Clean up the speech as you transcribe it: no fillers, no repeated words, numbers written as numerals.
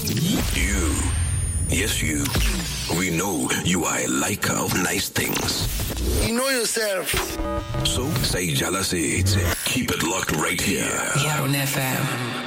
You. Yes, you. We know you are a liker of nice things. You know yourself. So, say Jala says, keep it locked right here. Here on FM.